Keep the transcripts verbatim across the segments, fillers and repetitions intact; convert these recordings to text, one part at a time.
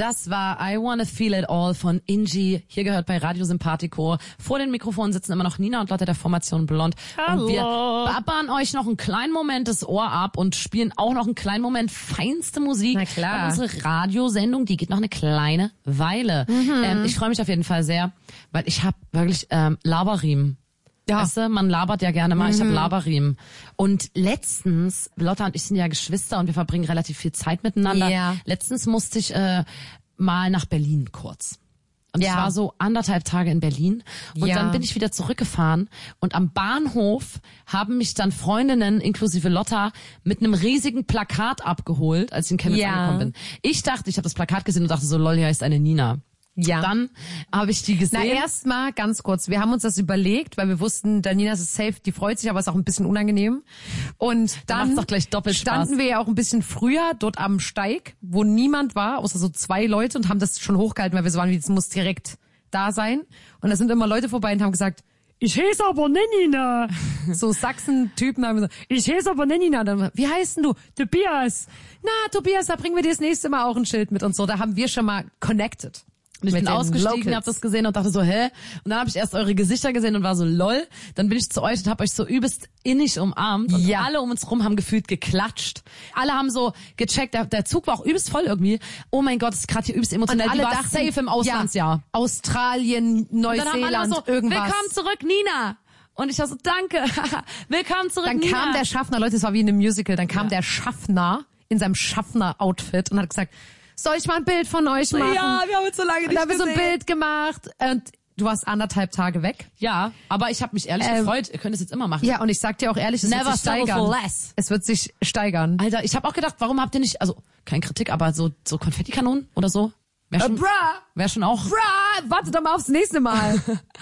Das war I Wanna Feel It All von Inji. Hier gehört bei Radio Sympathico. Vor den Mikrofonen sitzen immer noch Nina und Lotte der Formation Blond. Hallo. Und wir babbern euch noch einen kleinen Moment das Ohr ab und spielen auch noch einen kleinen Moment feinste Musik. Na klar. Und unsere Radiosendung, die geht noch eine kleine Weile. Mhm. Ähm, ich freue mich auf jeden Fall sehr, weil ich habe wirklich ähm, Laberriemen. Ja. Weißt du, man labert ja gerne mal, mhm. ich habe Laberriemen. Und letztens, Lotta und ich sind ja Geschwister und wir verbringen relativ viel Zeit miteinander. Ja. Letztens musste ich äh, mal nach Berlin kurz. Und ja. ich war so anderthalb Tage in Berlin. Und ja. dann bin ich wieder zurückgefahren. Und am Bahnhof haben mich dann Freundinnen, inklusive Lotta, mit einem riesigen Plakat abgeholt, als ich in Chemnitz ja. angekommen bin. Ich dachte, ich habe das Plakat gesehen und dachte so, lol, hier ist eine Nina. Ja. Dann habe ich die gesehen. Na, erstmal ganz kurz. Wir haben uns das überlegt, weil wir wussten, der Nina ist safe, die freut sich, aber ist auch ein bisschen unangenehm. Und dann, dann auch gleich doppelt standen Spaß. wir ja auch ein bisschen früher dort am Steig, wo niemand war, außer so zwei Leute und haben das schon hochgehalten, weil wir so waren, wie es muss direkt da sein. Und da sind immer Leute vorbei und haben gesagt, ich heiße aber Nennina. So Sachsen-Typen haben gesagt, ich heiße aber Nennina. Dann, wie heißt denn du? Tobias. Na, Tobias, da bringen wir dir das nächste Mal auch ein Schild mit und so. Da haben wir schon mal connected. Und ich mit bin ausgestiegen, Locals. hab das gesehen und dachte so, hä? Und dann habe ich erst eure Gesichter gesehen und war so, lol. Dann bin ich zu euch und hab euch so übelst innig umarmt. Und ja. alle um uns rum haben gefühlt geklatscht. Alle haben so gecheckt, der, der Zug war auch übelst voll irgendwie. Oh mein Gott, das ist gerade hier übelst emotionell. Und alle Die war dachten, safe im Auslandsjahr. Ja, Australien, Neuseeland, so, irgendwas. Willkommen zurück, Nina. Und ich war so, danke. Willkommen zurück, Dann Nina. kam der Schaffner, Leute, es war wie in einem Musical, dann kam Ja. der Schaffner in seinem Schaffner-Outfit und hat gesagt, soll ich mal ein Bild von euch machen? Ja, wir haben uns so lange nicht Und da haben wir so ein gesehen. Bild gemacht und du warst anderthalb Tage weg. Ja, aber ich habe mich ehrlich Ähm, gefreut. Ihr könnt es jetzt immer machen. Ja, und ich sag dir auch ehrlich, es Never wird sich settle steigern. for less. Es wird sich steigern. Alter, ich habe auch gedacht, warum habt ihr nicht, also keine Kritik, aber so so Konfettikanonen oder so? Wär schon, Äh, bra. wär schon auch. Bra, warte doch mal aufs nächste Mal.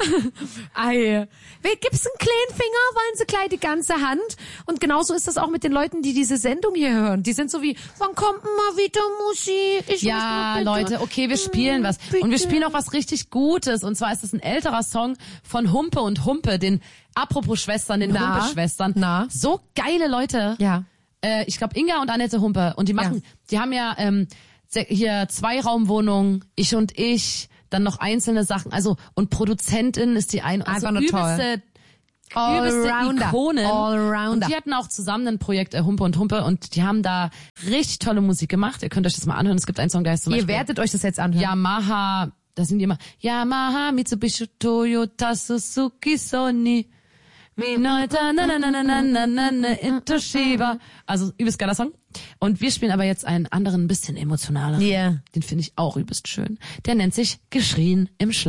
Ei. Wer gibt's einen kleinen Finger, wollen sie gleich die ganze Hand? Und genauso ist das auch mit den Leuten, die diese Sendung hier hören. Die sind so wie, wann kommt denn mal wieder Musik? Ich Ja, muss mal bitte. Leute, okay, wir spielen was. Bitte. Und wir spielen auch was richtig Gutes. Und zwar ist es ein älterer Song von Humpe und Humpe, den Apropos Schwestern, den Na? Humpe-Schwestern. Na? So geile Leute. Ja. Äh, ich glaube Inga und Annette Humpe. Und die machen, Ja. die haben ja ähm, se- hier Zweiraumwohnungen, ich und ich, dann noch einzelne Sachen. Also, und Produzentin ist die eine. Einfach also nur toll. übelste, übelste Allrounder. Ikonen. Allrounder. Und die hatten auch zusammen ein Projekt äh, Humpe und Humpe und die haben da richtig tolle Musik gemacht. Ihr könnt euch das mal anhören. Es gibt einen Song, der heißt zum Ihr Beispiel werdet euch das jetzt anhören. Yamaha, da sind die immer Yamaha, Mitsubishi, Toyota, Suzuki, Sony, Minolta, na na na na na na na na Toshiba. Also übelst geiler Song. Und wir spielen aber jetzt einen anderen, ein bisschen emotionaleren. Yeah. Den finde ich auch übelst schön. Der nennt sich Geschrien im Schlaf.